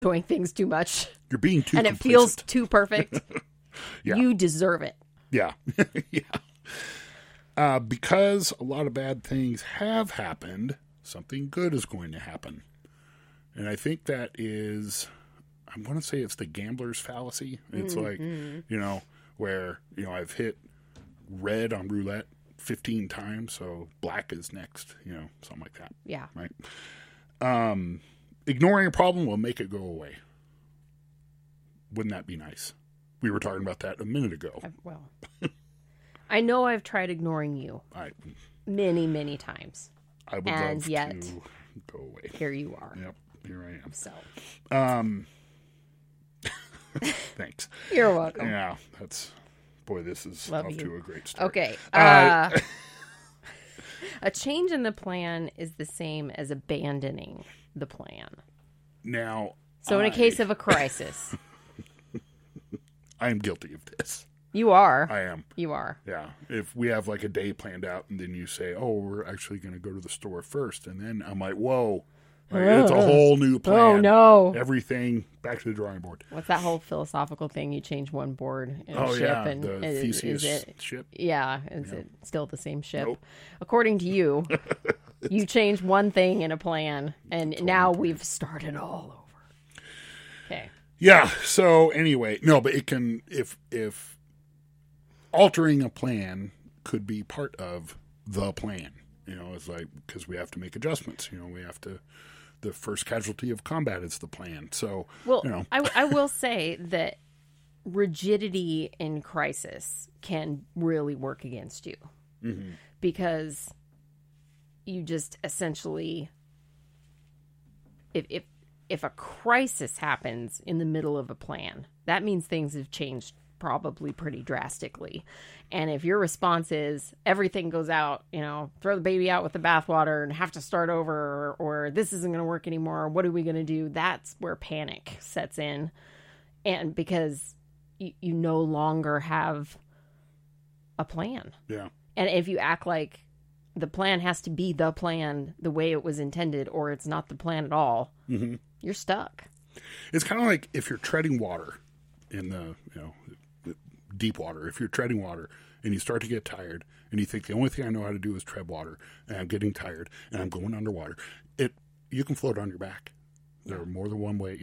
doing things too much. You're being too and complacent. It feels too perfect. Yeah. You deserve it. Yeah. Yeah. Because a lot of bad things have happened, something good is going to happen. And I think that is, I'm going to say it's the gambler's fallacy. It's like, where, I've hit red on roulette 15 times, so black is next, something like that. Yeah. Right? Ignoring a problem will make it go away. Wouldn't that be nice? We were talking about that a minute ago. Well, I know I've tried ignoring you many, many times. I would love to go away. Here you are. Yep, here I am. So. Thanks. You're welcome. Yeah, this is off to a great start. Okay. A change in the plan is the same as abandoning the plan. Now, so in a case of a crisis. I am guilty of this. You are. I am. You are. Yeah. If we have like a day planned out and then you say, oh, we're actually going to go to the store first. And then I'm like, whoa. It's a whole new plan. Oh, no. Everything back to the drawing board. What's that whole philosophical thing? You change one board in a ship. Yeah. And the Theseus ship. Yeah. Is it still the same ship? Nope. According to you, you changed one thing in a plan, and now we've started all over. Okay. Yeah. So anyway, no, but it can, if altering a plan could be part of the plan, it's like, because we have to make adjustments, we have to, the first casualty of combat is the plan. So, well, I will say that rigidity in crisis can really work against you because you just essentially, if a crisis happens in the middle of a plan, that means things have changed probably pretty drastically. And if your response is everything goes out, throw the baby out with the bathwater and have to start over, or this isn't going to work anymore, what are we going to do? That's where panic sets in. And because you no longer have a plan. Yeah. And if you act like the plan has to be the plan the way it was intended, or it's not the plan at all, you're stuck. It's kind of like if you're treading water in the, deep water. If you're treading water and you start to get tired and you think the only thing I know how to do is tread water and I'm getting tired and I'm going underwater, you can float on your back. There are more than one way,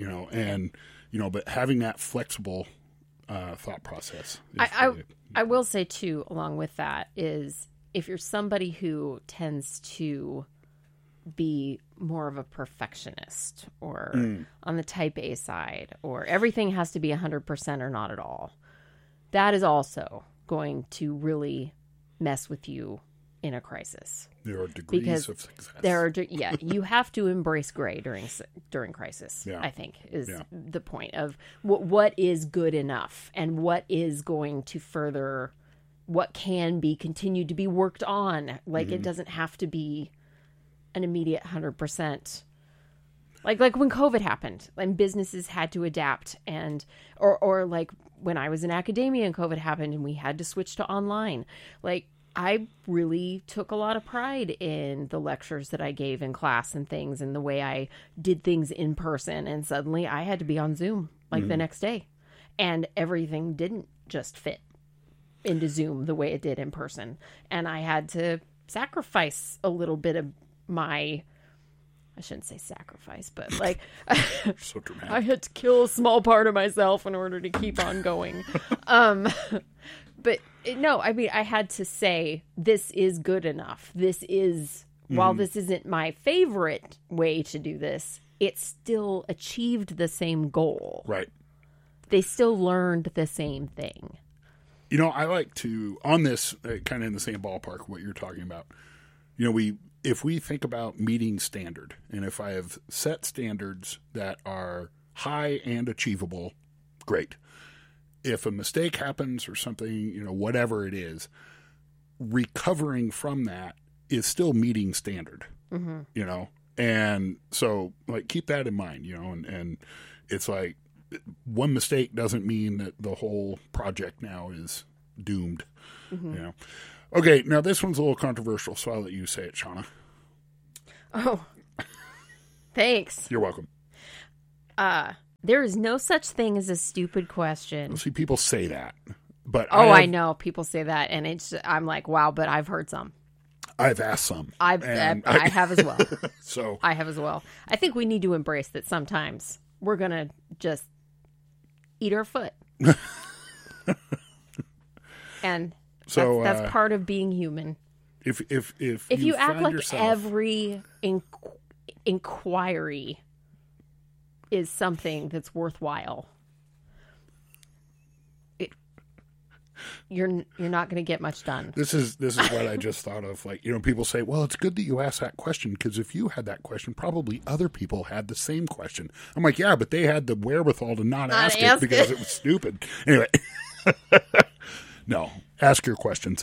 but having that flexible thought process. I will say too, along with that, is if you're somebody who tends to be more of a perfectionist or on the type A side, or everything has to be 100% or not at all, that is also going to really mess with you in a crisis. There are degrees of success. You have to embrace gray during crisis, I think, is the point of what is good enough and what is going to further what can be continued to be worked on. Like, it doesn't have to be an immediate 100%. Like when COVID happened and businesses had to adapt, and or like when I was in academia and COVID happened and we had to switch to online. Like, I really took a lot of pride in the lectures that I gave in class and things, and the way I did things in person. And suddenly I had to be on Zoom the next day, and everything didn't just fit into Zoom the way it did in person. And I had to sacrifice a little bit of my, I shouldn't say sacrifice, but like, so dramatic. I had to kill a small part of myself in order to keep on going. But no, I mean, I had to say, this is good enough. This is, while this isn't my favorite way to do this, it still achieved the same goal. Right. They still learned the same thing. I like to, on this, kind of in the same ballpark, what you're talking about, if we think about meeting standard, and if I have set standards that are high and achievable, great. If a mistake happens or something, whatever it is, recovering from that is still meeting standard, and so keep that in mind, and it's like one mistake doesn't mean that the whole project now is doomed, Okay, now this one's a little controversial, so I'll let you say it, Shauna. Oh, thanks. You're welcome. There is no such thing as a stupid question. See, people say that, but I know people say that, and I'm like, wow, but I've heard some. I've asked some. I have as well. So I have as well. I think we need to embrace that sometimes we're gonna just eat our foot, and so that's part of being human. If you act like yourself... every inquiry is something that's worthwhile, you're not going to get much done. This is what I just thought of. Like, people say, well, it's good that you asked that question, because if you had that question, probably other people had the same question. I'm like, yeah, but they had the wherewithal to not ask it because it was stupid. Anyway, no, ask your questions.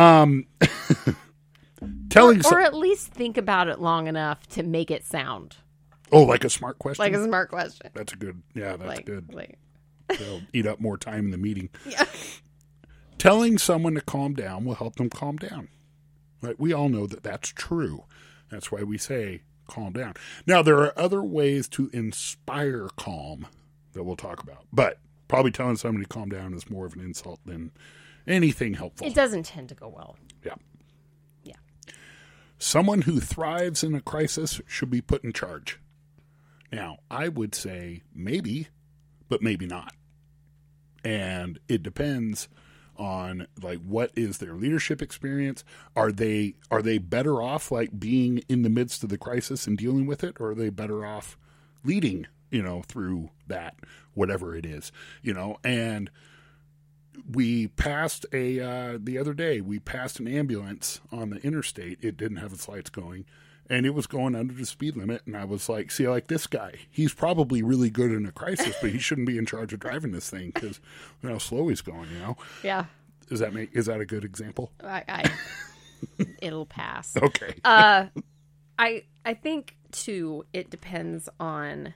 Or at least think about it long enough to make it sound. Oh, like a smart question? Like a smart question. That's good. Yeah, that's good. Like... They'll eat up more time in the meeting. Yeah. Telling someone to calm down will help them calm down. Right? We all know that that's true. That's why we say calm down. Now, there are other ways to inspire calm that we'll talk about. But probably telling somebody to calm down is more of an insult than anything helpful. It doesn't tend to go well. Yeah. Yeah. Someone who thrives in a crisis should be put in charge. Now, I would say maybe, but maybe not. And it depends on like what is their leadership experience. Are they better off like being in the midst of the crisis and dealing with it, or are they better off leading, through that, whatever it is, and we passed the other day, we passed an ambulance on the interstate. It didn't have its lights going, and it was going under the speed limit. And I was like, see, like this guy, he's probably really good in a crisis, but he shouldn't be in charge of driving this thing because how slow he's going, Yeah. Is that a good example? It'll pass. Okay. I think too, it depends on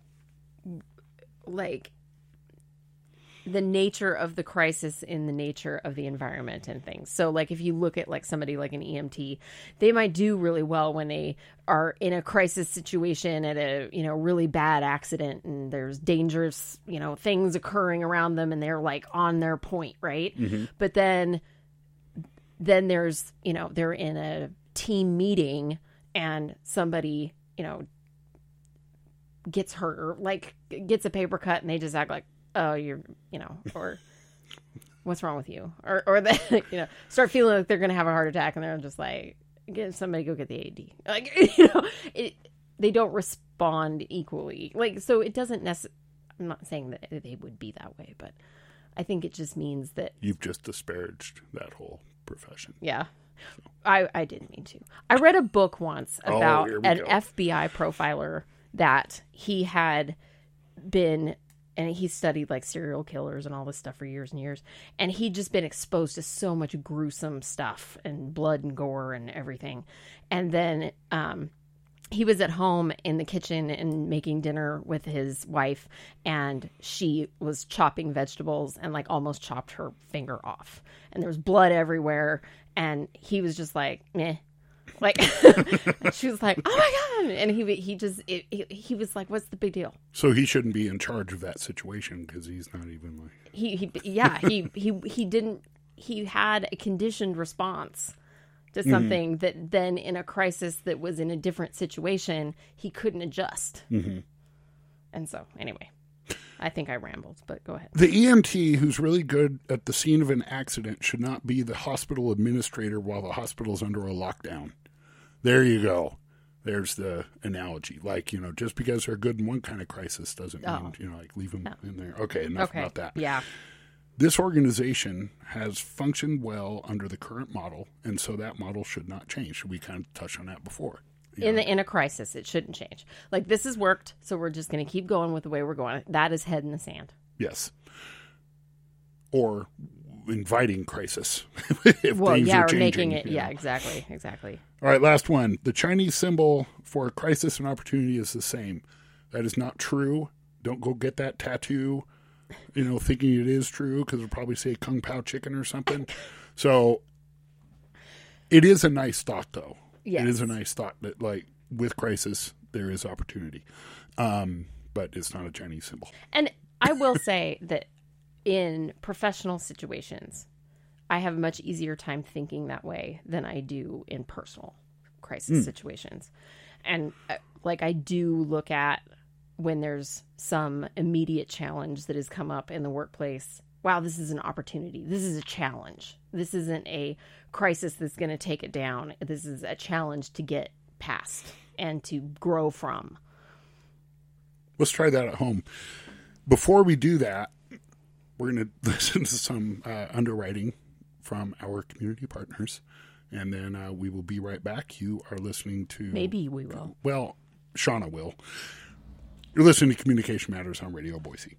like the nature of the crisis and the nature of the environment and things. So like if you look at like somebody like an EMT, they might do really well when they are in a crisis situation at a, really bad accident and there's dangerous, things occurring around them and they're like on their point, right? Mm-hmm. But then there's, they're in a team meeting and somebody, gets hurt or like gets a paper cut and they just act like, oh, you're, or what's wrong with you? Or they, start feeling like they're going to have a heart attack and they're just like, somebody go get the AD. Like, they don't respond equally. Like, so it doesn't necessarily, I'm not saying that they would be that way, but I think it just means that. You've just disparaged that whole profession. Yeah. So. I didn't mean to. I read a book once about an FBI profiler that he had been, and he studied like serial killers and all this stuff for years and years. And he'd just been exposed to so much gruesome stuff and blood and gore and everything. And then he was at home in the kitchen and making dinner with his wife, and she was chopping vegetables and like almost chopped her finger off. And there was blood everywhere. And he was just like, meh. Like, she was like, oh my God. And he was like, what's the big deal? So he shouldn't be in charge of that situation because he's not even like. He had a conditioned response to something that then in a crisis that was in a different situation, he couldn't adjust. Mm-hmm. And so anyway, I think I rambled, but go ahead. The EMT who's really good at the scene of an accident should not be the hospital administrator while the hospital's under a lockdown. There you go. There's the analogy. Like, just because they're good in one kind of crisis doesn't mean, like leave them in there. Okay, enough about that. Yeah. This organization has functioned well under the current model, and so that model should not change. We kind of touched on that before. In a crisis, it shouldn't change. Like, this has worked, so we're just going to keep going with the way we're going. That is head in the sand. Yes. Or inviting crisis. If things are changing, making it. Yeah, exactly. All right, last one. The Chinese symbol for crisis and opportunity is the same. That is not true. Don't go get that tattoo, thinking it is true, because it'll probably say Kung Pao chicken or something. So it is a nice thought, though. Yes. It is a nice thought that, like, with crisis, there is opportunity. but it's not a Chinese symbol. And I will say that in professional situations, I have a much easier time thinking that way than I do in personal crisis situations. And like I do look at when there's some immediate challenge that has come up in the workplace. Wow, this is an opportunity. This is a challenge. This isn't a crisis that's going to take it down. This is a challenge to get past and to grow from. Let's try that at home. Before we do that, we're going to listen to some underwriting from our community partners, and then we will be right back. You are listening to... Maybe we will. Well, Shauna will. You're listening to Communication Matters on Radio Boise.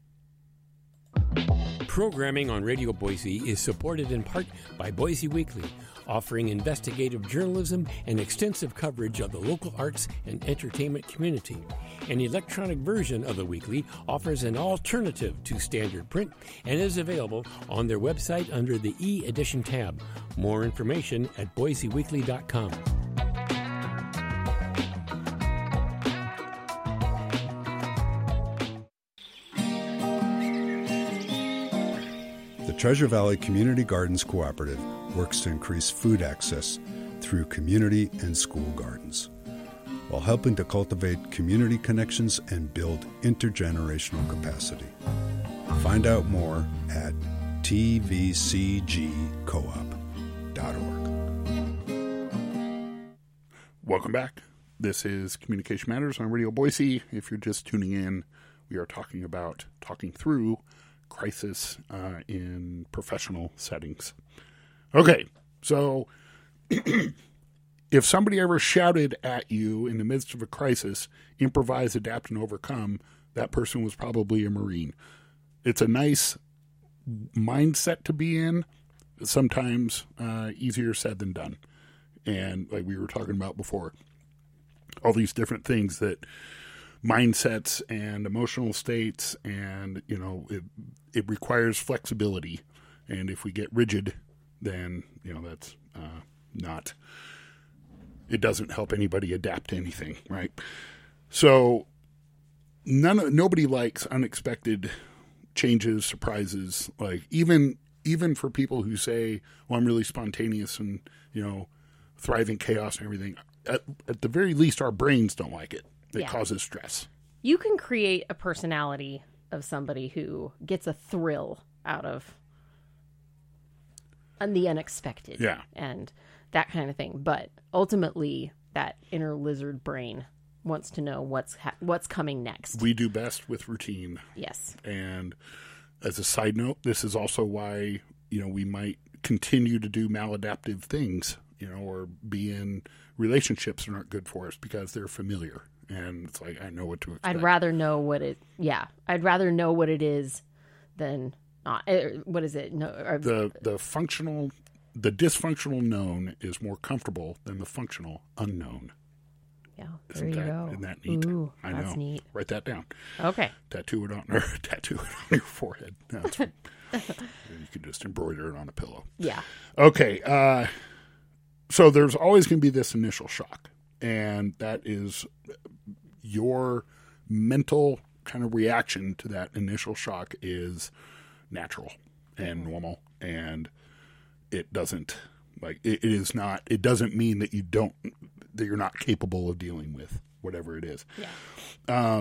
Programming on Radio Boise is supported in part by Boise Weekly, offering investigative journalism and extensive coverage of the local arts and entertainment community. An electronic version of the weekly offers an alternative to standard print and is available on their website under the e-edition tab. More information at boiseweekly.com. The Treasure Valley Community Gardens Cooperative works to increase food access through community and school gardens, while helping to cultivate community connections and build intergenerational capacity. Find out more at tvcgcoop.org. Welcome back. This is Communication Matters on Radio Boise. If you're just tuning in, we are talking through crisis in professional settings. Okay, so if somebody ever shouted at you in the midst of a crisis, improvise, adapt, and overcome, that person was probably a Marine. It's a nice mindset to be in, sometimes easier said than done. And like we were talking about before, all these different things that mindsets and emotional states, and it requires flexibility, and if we get rigid, then that's not, it doesn't help anybody adapt to anything, right? So nobody likes unexpected changes, surprises. Like even for people who say, well, I'm really spontaneous and thrive in chaos and everything, at the very least our brains don't like it. It causes stress. You can create a personality of somebody who gets a thrill out of the unexpected. Yeah. And that kind of thing. But ultimately, that inner lizard brain wants to know what's coming next. We do best with routine. Yes. And as a side note, this is also why, we might continue to do maladaptive things, or be in relationships that aren't good for us because they're familiar. And it's like, I know what to expect. I'd rather know what it is than not. What is it? No, the dysfunctional known is more comfortable than the functional unknown. Yeah, there you go. Isn't that neat? Ooh, I know. That's neat. Write that down. Okay. Tattoo it on your forehead. No, you can just embroider it on a pillow. Yeah. Okay. So there's always going to be this initial shock, and that is your mental kind of reaction to that initial shock is natural and normal, and it doesn't it doesn't mean that you're not capable of dealing with whatever it is. Yeah.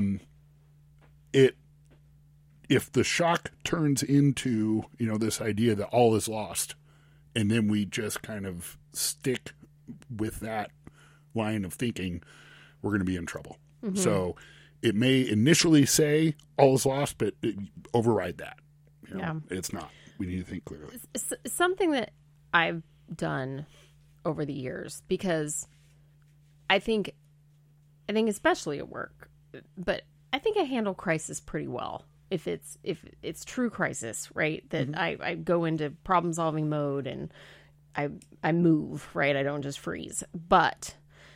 If the shock turns into, this idea that all is lost, and then we just kind of stick with that line of thinking, we're going to be in trouble. Mm-hmm. So it may initially say all is lost, but override that. It's not. We need to think clearly. Something that I've done over the years, because I think especially at work, but I think I handle crisis pretty well. If it's true crisis, right? That mm-hmm. I go into problem solving mode and I move, right? I don't just freeze. But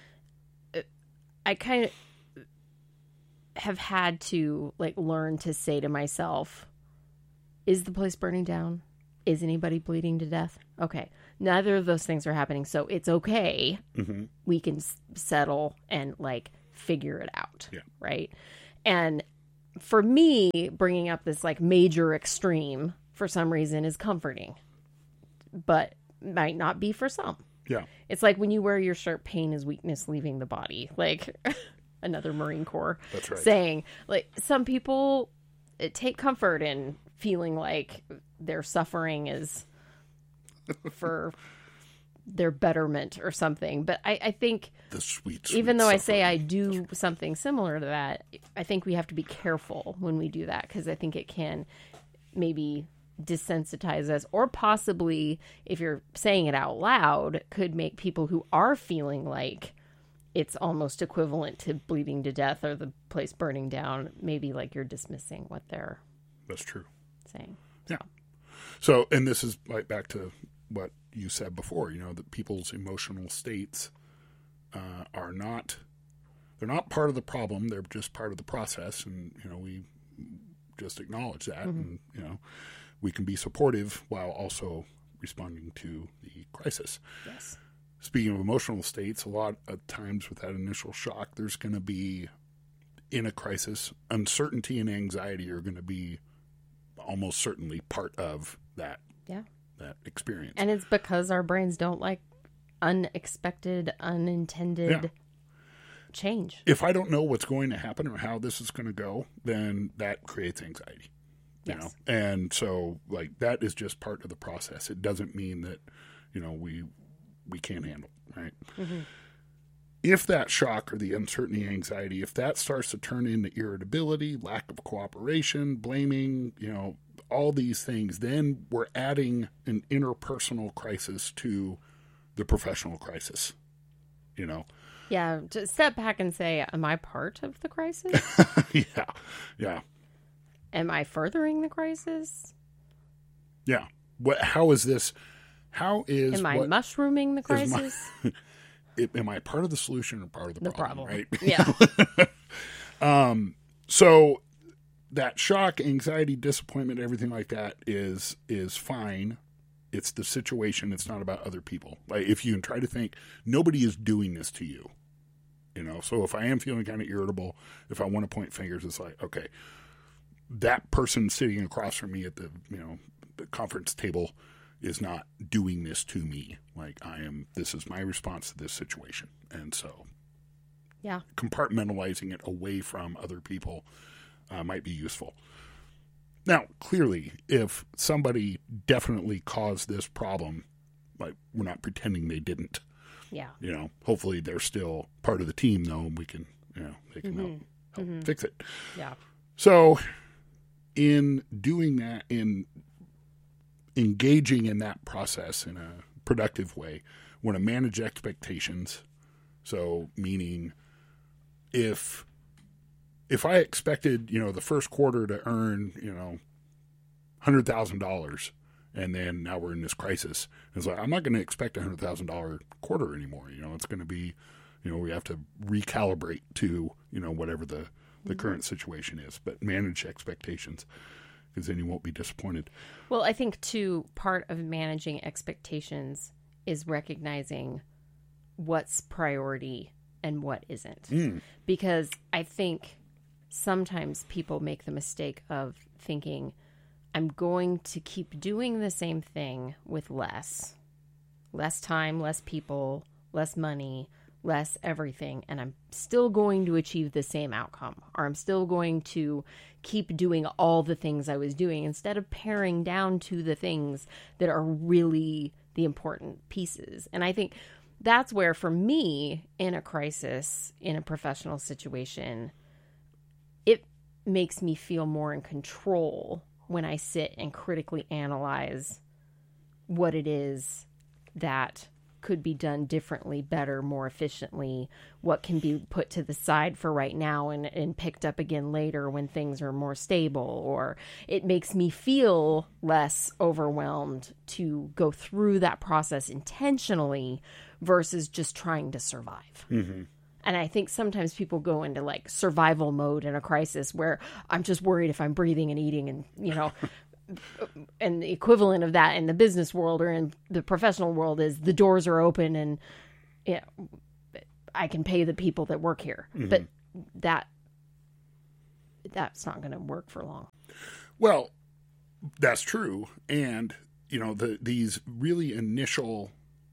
I kind of have had to learn to say to myself, is the place burning down? Is anybody bleeding to death? Okay. Neither of those things are happening. So it's okay. Mm-hmm. We can settle and figure it out. Yeah. Right. And for me, bringing up this like major extreme for some reason is comforting, but might not be for some. Yeah. It's like when you wear your shirt, pain is weakness leaving the body. Like another Marine Corps saying, like, some people take comfort in feeling like their suffering is for their betterment or something. But I think the sweet even though suffering. I say I do something similar to that, I think we have to be careful when we do that, because I think it can maybe desensitize us, or possibly, if you're saying it out loud, could make people who are feeling like it's almost equivalent to bleeding to death or the place burning down, maybe like you're dismissing what they're That's true. saying. Yeah. So, and this is like back to what you said before, that people's emotional states are not, they're not part of the problem. They're just part of the process. And, we just acknowledge that. And, we can be supportive while also responding to the crisis. Yes. Speaking of emotional states, a lot of times with that initial shock, there's going to be, in a crisis, uncertainty and anxiety are going to be almost certainly part of that experience. And it's because our brains don't like unexpected, unintended change. If I don't know what's going to happen or how this is going to go, then that creates anxiety. You know? And so, like, that is just part of the process. It doesn't mean that, we can't handle it, right? Mm-hmm. If that shock or the uncertainty, anxiety, if that starts to turn into irritability, lack of cooperation, blaming, all these things, then we're adding an interpersonal crisis to the professional crisis, Yeah, to step back and say, am I part of the crisis? Yeah. Am I furthering the crisis? Yeah. How is this? Am I mushrooming the crisis? Am I part of the solution or part of the problem? Right? Yeah. So that shock, anxiety, disappointment, everything like that is fine. It's the situation. It's not about other people. Like, if you can try to think, nobody is doing this to you. So if I am feeling kind of irritable, if I want to point fingers, it's like, okay, that person sitting across from me at the conference table is not doing this to me. Like, this is my response to this situation. And so compartmentalizing it away from other people might be useful. Now, clearly, if somebody definitely caused this problem, like, we're not pretending they didn't. Yeah. Hopefully they're still part of the team, though, and we can, they can help fix it. Yeah. So, in doing that, in engaging in that process in a productive way, we want to manage expectations. So, meaning, if I expected, the first quarter to earn, $100,000, and then now we're in this crisis, it's like, I'm not going to expect a $100,000 quarter anymore. It's going to be, we have to recalibrate to, whatever the current situation is, but manage expectations, because then you won't be disappointed. Well, I think, too, part of managing expectations is recognizing what's priority and what isn't. Because I think sometimes people make the mistake of thinking, I'm going to keep doing the same thing with less time, less people, less money, less everything, and I'm still going to achieve the same outcome, or I'm still going to keep doing all the things I was doing, instead of paring down to the things that are really the important pieces. And I think that's where, for me, in a crisis, in a professional situation, it makes me feel more in control when I sit and critically analyze what it is that could be done differently, better, more efficiently, what can be put to the side for right now and picked up again later when things are more stable. Or it makes me feel less overwhelmed to go through that process intentionally versus just trying to survive. Mm-hmm. And I think sometimes people go into like survival mode in a crisis where I'm just worried if I'm breathing and eating and, and the equivalent of that in the business world or in the professional world is the doors are open and I can pay the people that work here. Mm-hmm. But that's not going to work for long. Well, that's true. And, these really initial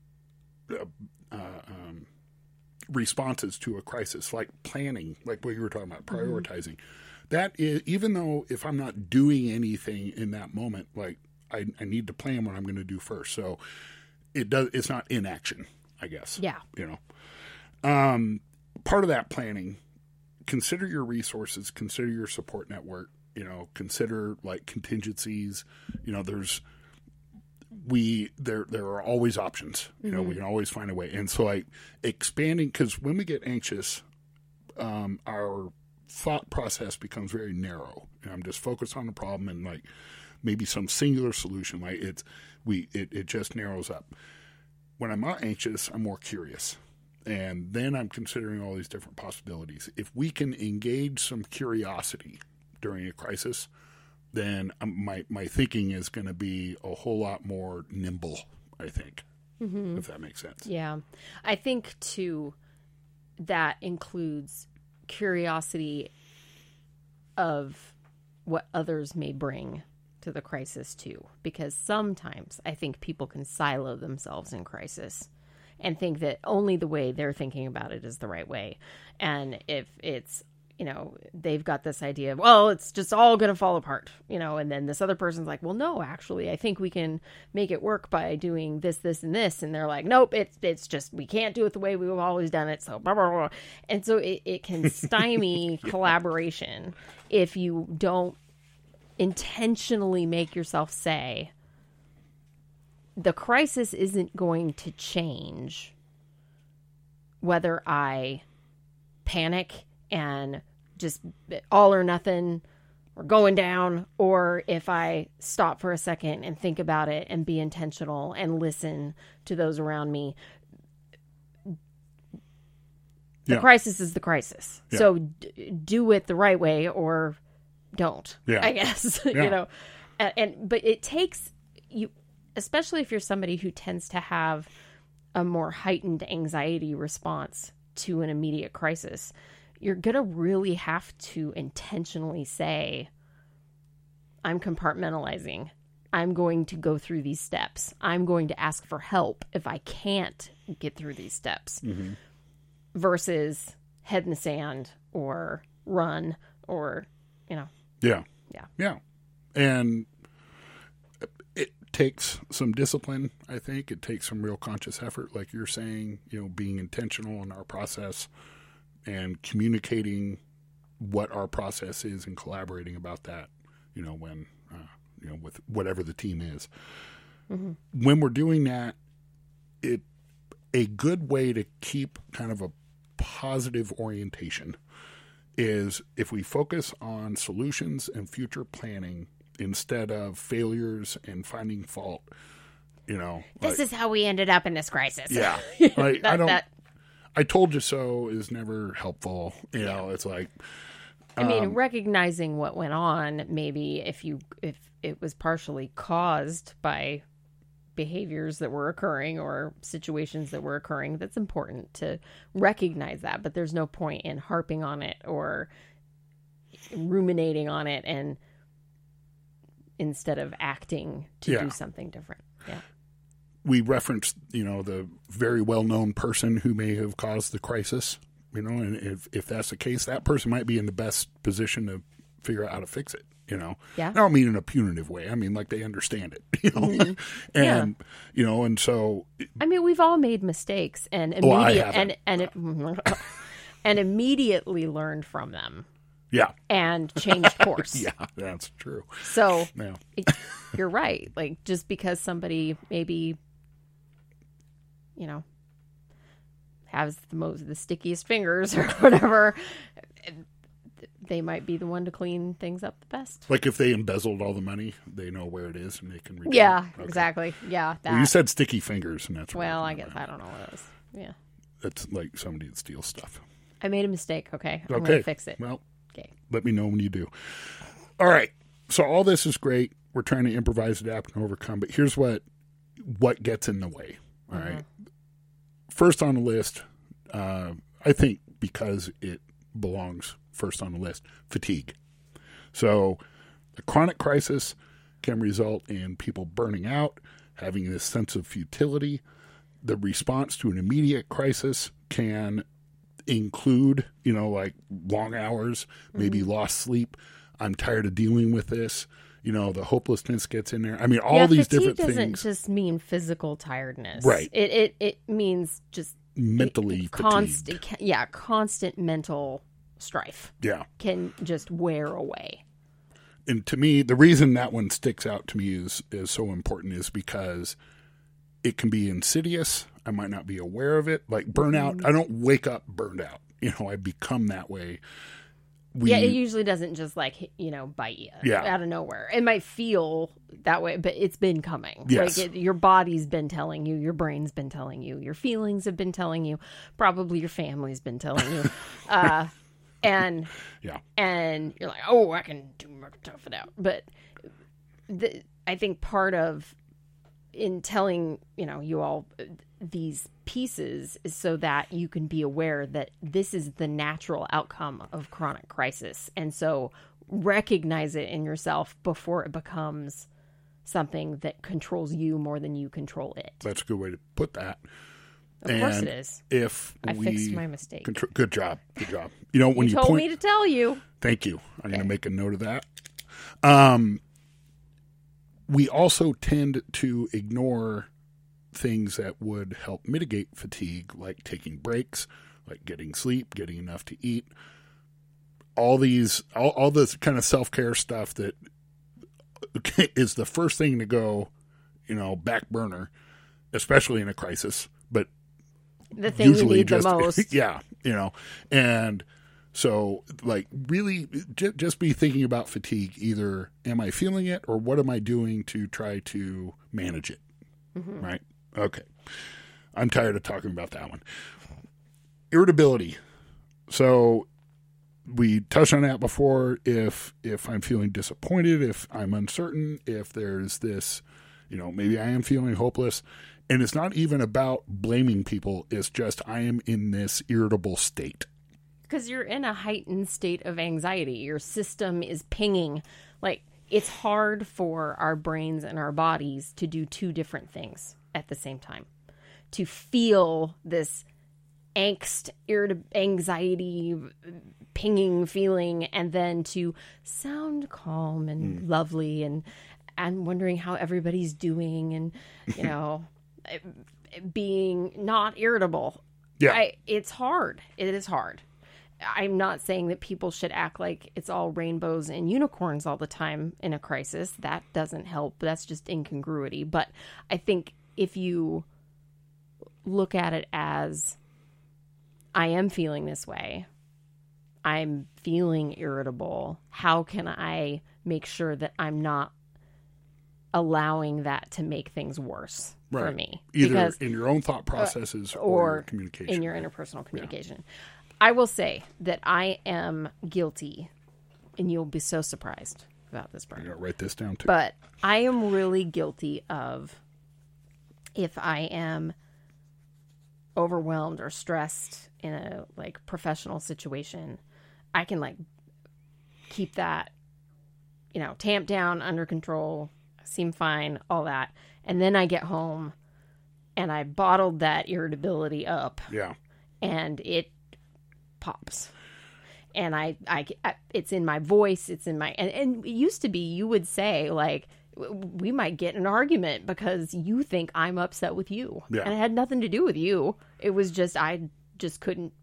responses to a crisis, like planning, like what you were talking about, prioritizing, that is, even though if I'm not doing anything in that moment, like I need to plan what I'm going to do first. So it's not inaction, I guess. Yeah. Part of that planning, consider your resources, consider your support network, consider like contingencies, there are always options, we can always find a way. And so like expanding, because when we get anxious, our thought process becomes very narrow. I'm just focused on the problem and like maybe some singular solution. Like it just narrows up. When I'm not anxious, I'm more curious. And then I'm considering all these different possibilities. If we can engage some curiosity during a crisis, then my thinking is going to be a whole lot more nimble, I think, if that makes sense. Yeah. I think, too, that includes curiosity of what others may bring to the crisis, too. Because sometimes I think people can silo themselves in crisis and think that only the way they're thinking about it is the right way. And if it's, they've got this idea of, well, it's just all going to fall apart, and then this other person's like, well, no, actually, I think we can make it work by doing this, this, and this. And they're like, nope, it's just, we can't do it the way we've always done it. So blah, blah, blah. And so it can stymie collaboration if you don't intentionally make yourself say, the crisis isn't going to change whether I panic and just all or nothing, or going down, or if I stop for a second and think about it and be intentional and listen to those around me. The crisis is the crisis. Yeah. So do it the right way or don't, I guess, but it takes you, especially if you're somebody who tends to have a more heightened anxiety response to an immediate crisis, you're going to really have to intentionally say, I'm compartmentalizing. I'm going to go through these steps. I'm going to ask for help if I can't get through these steps, versus head in the sand or run or, Yeah. And it takes some discipline, I think. It takes some real conscious effort, like you're saying, being intentional in our process and communicating what our process is and collaborating about that, when, with whatever the team is. When we're doing that, a good way to keep kind of a positive orientation is if we focus on solutions and future planning instead of failures and finding fault, This is how we ended up in this crisis. Yeah. I told you so is never helpful. It's like, recognizing what went on, maybe if it was partially caused by behaviors that were occurring or situations that were occurring, that's important to recognize that. But there's no point in harping on it or ruminating on it, and instead of acting to do something different. Yeah. We referenced, the very well-known person who may have caused the crisis, and if that's the case, that person might be in the best position to figure out how to fix it, Yeah. I don't mean in a punitive way. I mean, like they understand it, and, and so. We've all made mistakes and immediately learned from them. Yeah. And changed course. Yeah, that's true. So you're right. Like, just because somebody maybe, has the stickiest fingers or whatever, they might be the one to clean things up the best. Like if they embezzled all the money, they know where it is and they can return it. Okay. Exactly. Yeah. Well, you said sticky fingers, and that's well, I guess I don't know what it is. Yeah. That's like somebody that steals stuff. I made a mistake. Okay. I'm going to fix it. Well, let me know when you do. All right. So all this is great. We're trying to improvise, adapt, and overcome. But here's what gets in the way. All right. First on the list, I think because it belongs first on the list, fatigue. So a chronic crisis can result in people burning out, having this sense of futility. The response to an immediate crisis can include, like long hours, maybe lost sleep. I'm tired of dealing with this. The hopelessness gets in there. I mean, all these different things. Fatigue doesn't just mean physical tiredness. Right. It means just mentally constant mental strife. Yeah. Can just wear away. And to me, the reason that one sticks out to me is so important is because it can be insidious. I might not be aware of it. Like burnout, I don't wake up burned out. I become that way. It usually doesn't just bite you out of nowhere. It might feel that way, but it's been coming. Yes. Your body's been telling you, your brain's been telling you, your feelings have been telling you, probably your family's been telling you. And you're like, oh, I can tough it out. But I think part of in telling, you all these pieces is so that you can be aware that this is the natural outcome of chronic crisis. And so recognize it in yourself before it becomes something that controls you more than you control it. That's a good way to put that. Of course it is. I fixed my mistake. Good job. When you told me to tell you. Thank you. I'm going to make a note of that. We also tend to ignore things that would help mitigate fatigue, like taking breaks, like getting sleep, getting enough to eat. All this kind of self-care stuff that is the first thing to go, back burner, especially in a crisis. But the thing you need the most. Yeah, and so really just be thinking about fatigue. Either am I feeling it or what am I doing to try to manage it? Mm-hmm. Right? Okay. I'm tired of talking about that one. Irritability. So we touched on that before. If I'm feeling disappointed, if I'm uncertain, if there's this, maybe I am feeling hopeless. And it's not even about blaming people. It's just I am in this irritable state. Because you're in a heightened state of anxiety. Your system is pinging. It's hard for our brains and our bodies to do two different things at the same time. To feel this angst, anxiety, pinging feeling, and then to sound calm and lovely and wondering how everybody's doing and, being not irritable. Yeah. It's hard. It is hard. I'm not saying that people should act like it's all rainbows and unicorns all the time in a crisis. That doesn't help. That's just incongruity. But I think if you look at it as, I am feeling this way, I'm feeling irritable, how can I make sure that I'm not allowing that to make things worse for me? Either in your own thought processes or your communication. In your interpersonal communication. Yeah. I will say that I am guilty, and you'll be so surprised about this, Brian. I gotta write this down too. But I am really guilty of, if I am overwhelmed or stressed in a professional situation, I can keep that, tamped down, under control, seem fine, all that. And then I get home and I bottled that irritability up. Yeah. And it pops. And I it's in my voice, it's in my, and it used to be, you would say we might get in an argument because you think I'm upset with you. Yeah. And it had nothing to do with you. It was just, I couldn't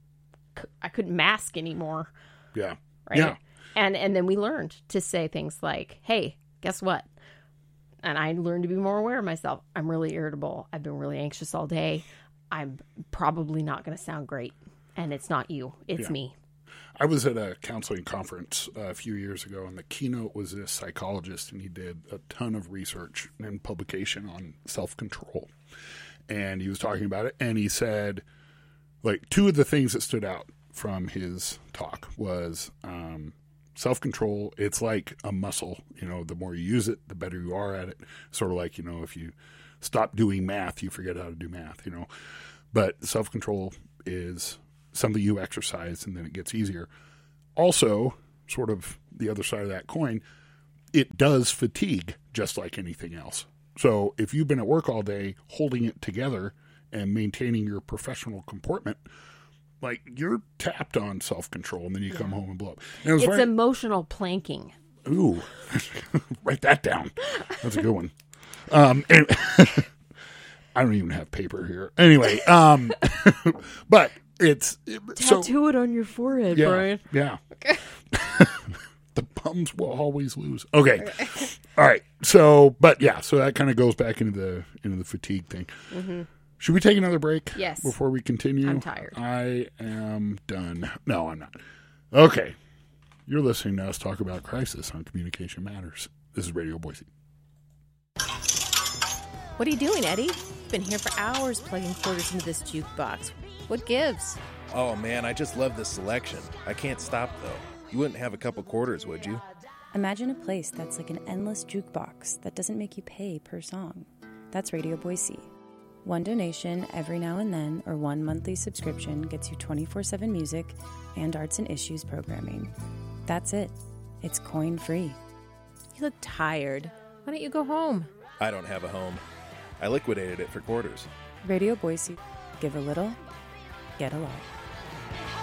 mask anymore. Yeah. Right. Yeah. And then we learned to say things like, hey, guess what? And I learned to be more aware of myself. I'm really irritable. I've been really anxious all day. I'm probably not going to sound great. And it's not you. It's me. I was at a counseling conference a few years ago, and the keynote was this psychologist, and he did a ton of research and publication on self-control. And he was talking about it, and he said, two of the things that stood out from his talk was self-control. It's like a muscle. The more you use it, the better you are at it. Sort of like, if you stop doing math, you forget how to do math, But self-control is something you exercise, and then it gets easier. Also, sort of the other side of that coin, it does fatigue just like anything else. So if you've been at work all day holding it together and maintaining your professional comportment, like, you're tapped on self-control, and then you come home and blow up. And it's emotional planking. Ooh, write that down. That's a good one. I don't even have paper here. Anyway, but tattoo it on your forehead, Brian. Yeah. Okay. The bums will always lose. Okay. All right. So that kind of goes back into the fatigue thing. Mm-hmm. Should we take another break? Yes. Before we continue? I'm tired. I am done. No, I'm not. Okay. You're listening to us talk about crisis on Communication Matters. This is Radio Boise. What are you doing, Eddie? Been here for hours plugging quarters into this jukebox. What gives? Oh, man, I just love this selection. I can't stop, though. You wouldn't have a couple quarters, would you? Imagine a place that's like an endless jukebox that doesn't make you pay per song. That's Radio Boise. One donation every now and then, or one monthly subscription gets you 24/7 music and arts and issues programming. That's it. It's coin-free. You look tired. Why don't you go home? I don't have a home. I liquidated it for quarters. Radio Boise. Give a little, get a lot.